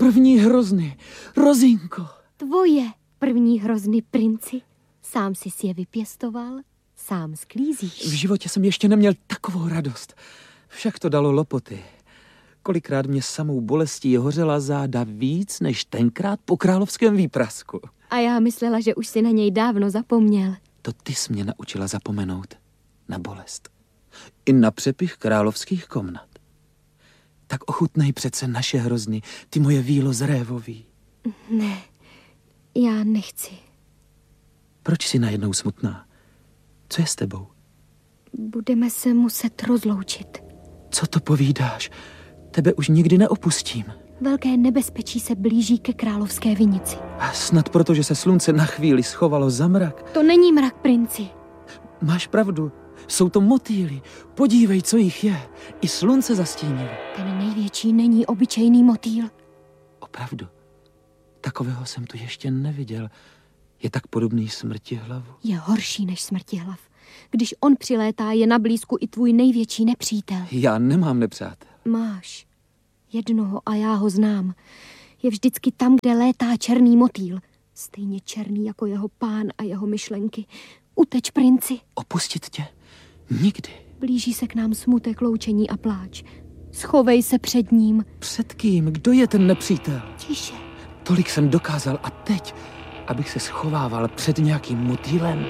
první hrozny, Rozinko. Tvoje první hrozny, princi. Sám si je vypěstoval, sám sklízíš. V životě jsem ještě neměl takovou radost. Však to dalo lopoty. Kolikrát mě samou bolestí hořela záda víc, než tenkrát po královském výprasku. A já myslela, že už si na něj dávno zapomněl. To ty jsi mě naučila zapomenout na bolest. I na přepich královských komnat. Tak ochutnej přece naše hrozny, ty moje vílo z révový. Ne, já nechci. Proč jsi najednou smutná? Co je s tebou? Budeme se muset rozloučit. Co to povídáš? Tebe už nikdy neopustím. Velké nebezpečí se blíží ke královské vinici. A snad proto, že se slunce na chvíli schovalo za mrak. To není mrak, princi. Máš pravdu, jsou to motýly. Podívej, co jich je. I slunce zastínilo. Ten největší není obyčejný motýl. Opravdu, takového jsem tu ještě neviděl. Je tak podobný smrtihlavu. Je horší než smrtihlav. Když on přilétá, je na blízku i tvůj největší nepřítel. Já nemám nepřátel. Máš. Jednoho a já ho znám. Je vždycky tam, kde létá černý motýl. Stejně černý jako jeho pán a jeho myšlenky. Uteč, princi. Opustit tě? Nikdy. Blíží se k nám smutek, loučení a pláč. Schovej se před ním. Před kým? Kdo je ten nepřítel? Tiše. Tolik jsem dokázal a teď, abych se schovával před nějakým motýlem.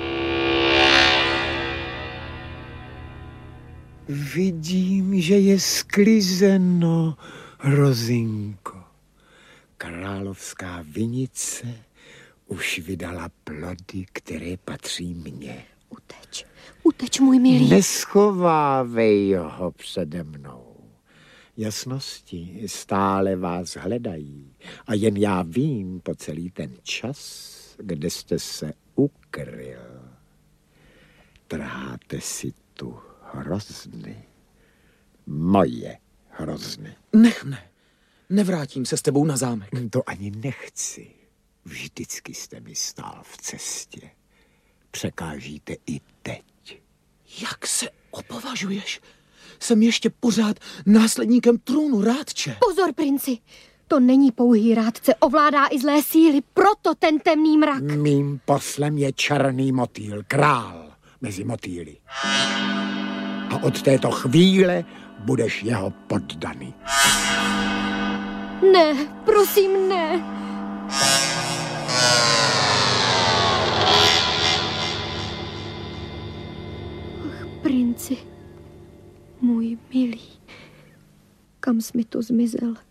Vidím, že je sklizeno, Rozinko. Královská vinice už vydala plody, které patří mně. Uteč, můj milý. Neschovávej ho přede mnou. Jasnosti stále vás hledají a jen já vím po celý ten čas, kde jste se ukryl. Trháte si tu hrozny. Moje hrozny. Nech mne. Nevrátím se s tebou na zámek. To ani nechci. Vždycky jste mi stál v cestě. Překážíte i teď. Jak se opovažuješ? Jsem ještě pořád následníkem trůnu, rádče. Pozor, princi. To není pouhý rádce, ovládá i zlé síly, proto ten temný mrak. Mým poslem je černý motýl, král mezi motýly. A od této chvíle budeš jeho poddaný. Ne, prosím, ne. Ach, princi, můj milý, kam jsi mi tu zmizel?